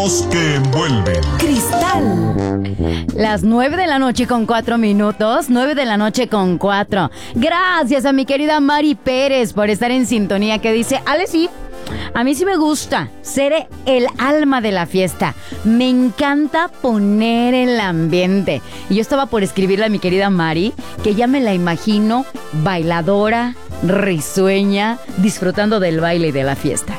Sonidos que envuelven. Cristal. Las 9:04 a.m. 9:04 a.m. Gracias a mi querida Mari Pérez por estar en sintonía, que dice: Ale, sí, a mí sí me gusta ser el alma de la fiesta. Me encanta poner el ambiente. Y yo estaba por escribirle a mi querida Mari que ya me la imagino bailadora, risueña, disfrutando del baile y de la fiesta.